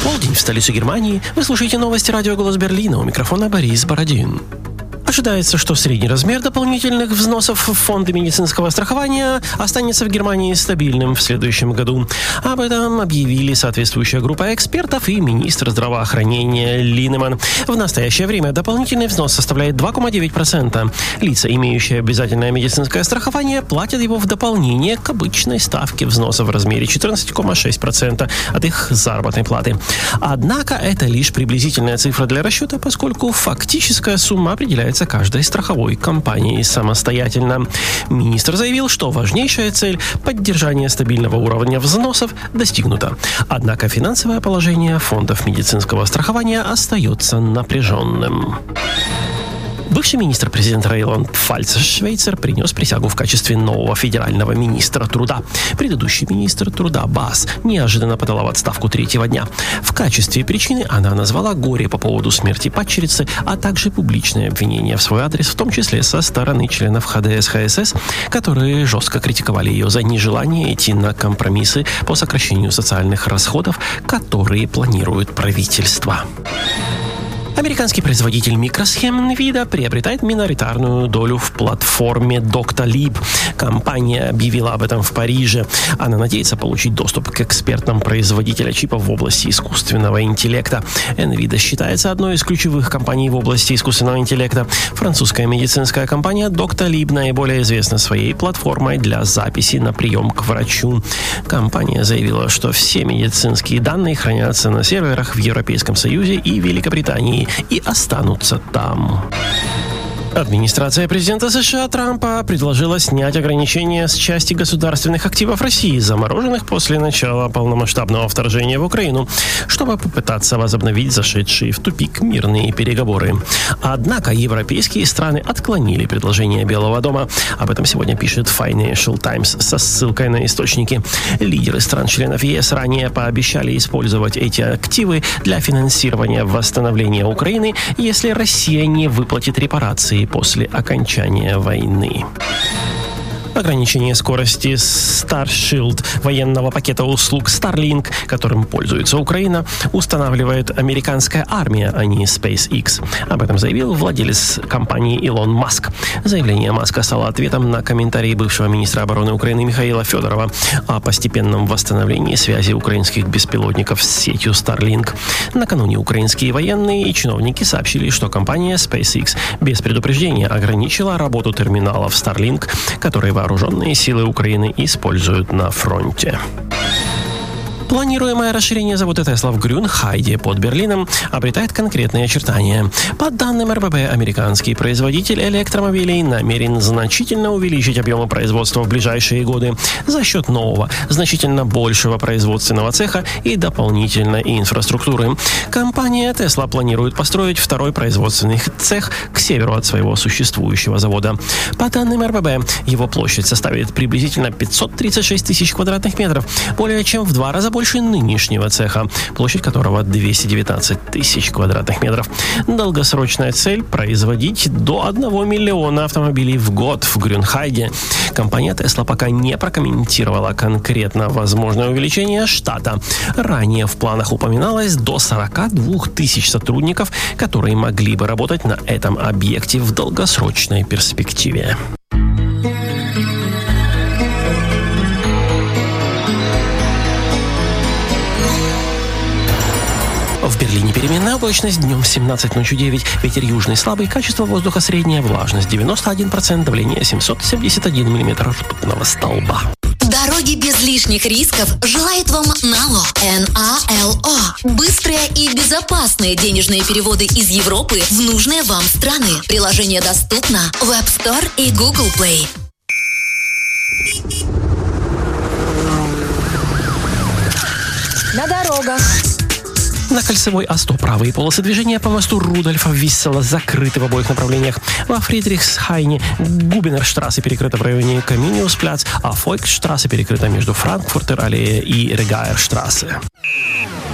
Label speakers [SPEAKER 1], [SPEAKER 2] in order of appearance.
[SPEAKER 1] Полдень в столице Германии. Вы слушаете новости радио «Голос Берлина». У микрофона Борис Бородин. Ожидается, что средний размер дополнительных взносов в фонды медицинского страхования останется в Германии стабильным в следующем году. Об этом объявили соответствующая группа экспертов и министр здравоохранения Линеман. В настоящее время дополнительный взнос составляет 2,9%. Лица, имеющие обязательное медицинское страхование, платят его в дополнение к обычной ставке взноса в размере 14,6% от их заработной платы. Однако это лишь приблизительная цифра для расчета, поскольку фактическая сумма определяется каждой страховой компанией самостоятельно. Министр заявил, что важнейшая цель – поддержание стабильного уровня взносов – достигнута. Однако финансовое положение фондов медицинского страхования остается напряженным. Бывший министр президента Рейнланд Пфальцер-Швейцер принес присягу в качестве нового федерального министра труда. Предыдущий министр труда Баас неожиданно подала в отставку третьего дня. В качестве причины она назвала горе по поводу смерти падчерицы, а также публичные обвинения в свой адрес, в том числе со стороны членов ХДС-ХСС, которые жестко критиковали ее за нежелание идти на компромиссы по сокращению социальных расходов, которые планирует правительство. Американский производитель микросхем NVIDIA приобретает миноритарную долю в платформе Doctolib. Компания объявила об этом в Париже. Она надеется получить доступ к экспертам производителя чипов в области искусственного интеллекта. NVIDIA считается одной из ключевых компаний в области искусственного интеллекта. Французская медицинская компания Doctolib наиболее известна своей платформой для записи на прием к врачу. Компания заявила, что все медицинские данные хранятся на серверах в Европейском Союзе и Великобритании и останутся там. Администрация президента США Трампа предложила снять ограничения с части государственных активов России, замороженных после начала полномасштабного вторжения в Украину, чтобы попытаться возобновить зашедшие в тупик мирные переговоры. Однако европейские страны отклонили предложение Белого дома. Об этом сегодня пишет Financial Times со ссылкой на источники. Лидеры стран-членов ЕС ранее пообещали использовать эти активы для финансирования восстановления Украины, если Россия не выплатит репарации после окончания войны. Ограничение скорости Starshield военного пакета услуг Starlink, которым пользуется Украина, устанавливает американская армия, а не SpaceX. Об этом заявил владелец компании Илон Маск. Заявление Маска стало ответом на комментарии бывшего министра обороны Украины Михаила Федорова о постепенном восстановлении связи украинских беспилотников с сетью Starlink. Накануне украинские военные и чиновники сообщили, что компания SpaceX без предупреждения ограничила работу терминалов Starlink, которые вооруженные силы Украины используют на фронте. Планируемое расширение завода Tesla в Грюнхайде под Берлином обретает конкретные очертания. По данным РББ, американский производитель электромобилей намерен значительно увеличить объемы производства в ближайшие годы за счет нового, значительно большего производственного цеха и дополнительной инфраструктуры. Компания Tesla планирует построить второй производственный цех к северу от своего существующего завода. По данным РББ, его площадь составит приблизительно 536 тысяч квадратных метров, более чем в 2 раза больше нынешнего цеха, площадь которого 219 тысяч квадратных метров. Долгосрочная цель – производить до 1 миллиона автомобилей в год в Грюнхайде. Компания Tesla пока не прокомментировала конкретно возможное увеличение штата. Ранее в планах упоминалось до 42 тысяч сотрудников, которые могли бы работать на этом объекте в долгосрочной перспективе. В Берлине переменная облачность, днем 17, ночью 9, ветер южный слабый, качество воздуха средняя, влажность 91%, давление 771 миллиметр ртутного столба.
[SPEAKER 2] Дороги без лишних рисков желает вам НАЛО. НАЛО. Быстрые и безопасные денежные переводы из Европы в нужные вам страны. Приложение доступно в App Store и Google Play.
[SPEAKER 3] На дорогах.
[SPEAKER 1] На кольцевой А100 правые полосы движения по мосту Рудольфа Виссела закрыты в обоих направлениях. Во Фридрихсхайне Губинерштрассе перекрыта в районе Каминиуспляц, а Фольксштрассе перекрыта между Франкфуртер-аллея и Регаерштрассе.